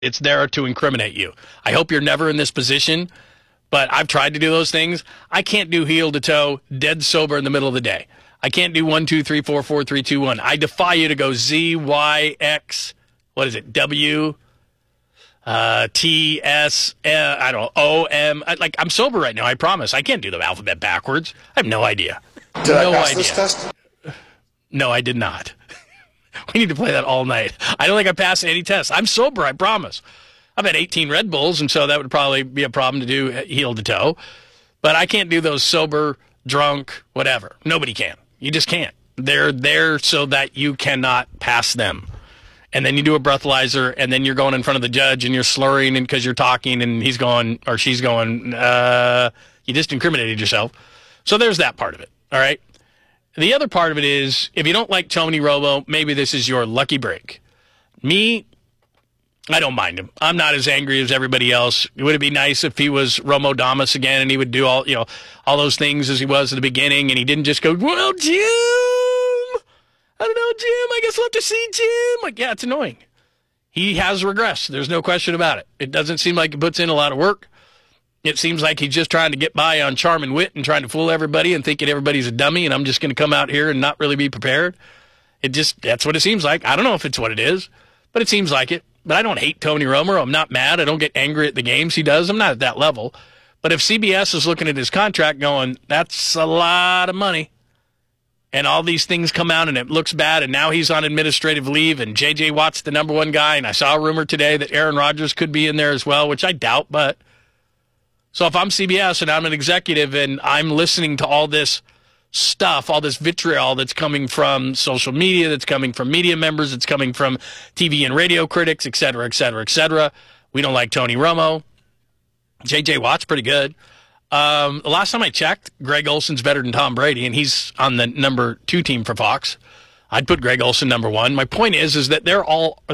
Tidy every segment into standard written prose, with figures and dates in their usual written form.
It's there to incriminate you. I hope you're never in this position, but I've tried to do those things. I can't do heel to toe, dead sober in the middle of the day. I can't do 1, 2, 3, 4, 4, 3, 2, 1. I defy you to go Z, Y, X, what is it, W, T, S, I don't know, O, M. I'm sober right now, I promise. I can't do the alphabet backwards. I have no idea. Did I pass this test? No, I did not. We need to play that all night. I don't think I passed any tests. I'm sober, I promise. I've had 18 Red Bulls, and so that would probably be a problem to do heel to toe. But I can't do those sober, drunk, whatever. Nobody can. You just can't. They're there so that you cannot pass them. And then you do a breathalyzer, and then you're going in front of the judge, and you're slurring because you're talking, and he's going, or she's going, you just incriminated yourself. So there's that part of it, all right? The other part of it is, if you don't like Tony Romo, maybe this is your lucky break. Me, I don't mind him. I'm not as angry as everybody else. Would it be nice if he was Romo Damas again and he would do all those things as he was at the beginning and he didn't just go, well, Jim, I don't know, Jim, I guess we'll have to see Jim. Like, yeah, it's annoying. He has regressed. There's no question about it. It doesn't seem like he puts in a lot of work. It seems like he's just trying to get by on charm and wit and trying to fool everybody and thinking everybody's a dummy and I'm just going to come out here and not really be prepared. That's what it seems like. I don't know if it's what it is, but it seems like it. But I don't hate Tony Romo. I'm not mad. I don't get angry at the games he does. I'm not at that level. But if CBS is looking at his contract going, that's a lot of money, and all these things come out and it looks bad, and now he's on administrative leave, and J.J. Watt's the number one guy, and I saw a rumor today that Aaron Rodgers could be in there as well, which I doubt, but... So if I'm CBS and I'm an executive and I'm listening to all this stuff, all this vitriol that's coming from social media, that's coming from media members, that's coming from TV and radio critics, et cetera, et cetera, et cetera. We don't like Tony Romo. J.J. Watt's pretty good. The last time I checked, Greg Olson's better than Tom Brady, and he's on the number 2 team for Fox. I'd put Greg Olson number 1. My point is that there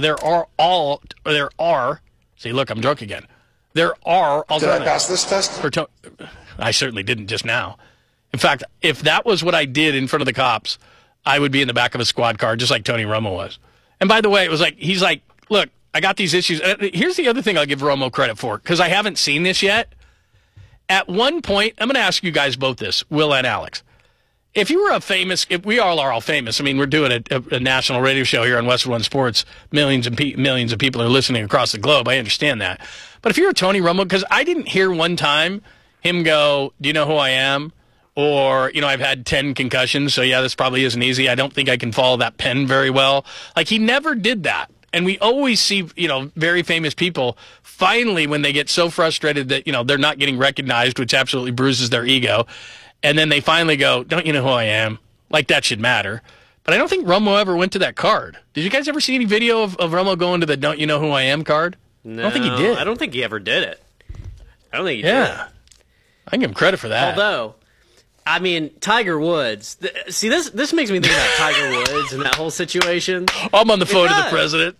are. See, look, I'm drunk again. There are alternatives. Did I pass this test? I certainly didn't just now. In fact, if that was what I did in front of the cops, I would be in the back of a squad car just like Tony Romo was. And by the way, it was like, he's like, look, I got these issues. Here's the other thing I'll give Romo credit for, because I haven't seen this yet. At one point, I'm going to ask you guys both this, Will and Alex. If you were if we all are all famous, I mean, we're doing a national radio show here on Westwood One Sports. Millions of people are listening across the globe. I understand that. But if you're a Tony Romo, because I didn't hear one time him go, do you know who I am? Or, I've had 10 concussions, so yeah, this probably isn't easy. I don't think I can follow that pen very well. Like, he never did that. And we always see, very famous people finally when they get so frustrated that, they're not getting recognized, which absolutely bruises their ego. And then they finally go, don't you know who I am? Like, that should matter. But I don't think Romo ever went to that card. Did you guys ever see any video of Romo going to the don't you know who I am card? No, I don't think he did. I don't think he ever did it. I don't think he did. Yeah. I can give him credit for that. Although, I mean, Tiger Woods. See, this makes me think about Tiger Woods and that whole situation. I'm on the phone to the president.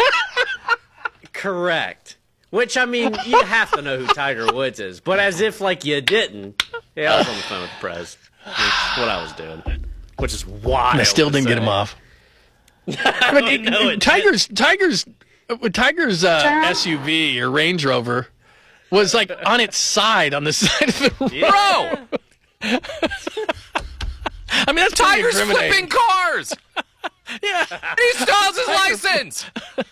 Correct. Which, I mean, you have to know who Tiger Woods is. But as if, like, you didn't. Yeah, I was on the phone with the prez. That's what I was doing. Which is wild. I still didn't get him off. Tiger's SUV or Range Rover was like on its side on the side of the road. I mean, that's Tiger's flipping cars. Yeah, he still has his license.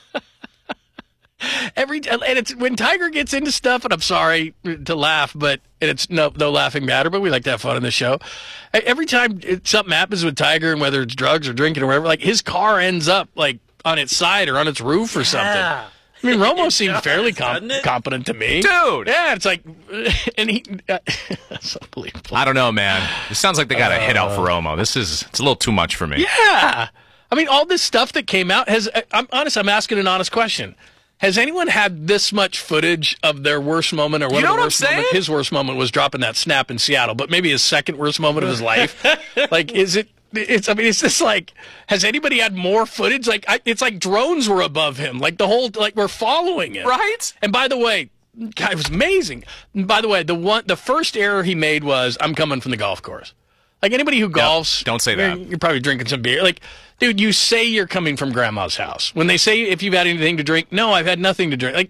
And it's when Tiger gets into stuff, and I'm sorry to laugh, but it's no laughing matter, but we like to have fun in the show. Every time something happens with Tiger, and whether it's drugs or drinking or whatever, like his car ends up like on its side or on its roof or something. Yeah. I mean, Romo seemed fairly competent to me. Dude! Yeah, it's like, and he, that's unbelievable. I don't know, man. It sounds like they got a hit out for Romo. It's a little too much for me. Yeah. I mean, all this stuff that came out I'm asking an honest question. Has anyone had this much footage of their worst moment or one of the worst moments? His worst moment was dropping that snap in Seattle, but maybe his second worst moment of his life. Like, it's just like, has anybody had more footage? Like, it's like drones were above him. Like, we're following it. Right? And by the way, God, it was amazing. And by the way, the first error he made was, I'm coming from the golf course. Like anybody who golfs, don't say that. You're probably drinking some beer. Like, dude, you say you're coming from grandma's house. When they say if you've had anything to drink, no, I've had nothing to drink. Like,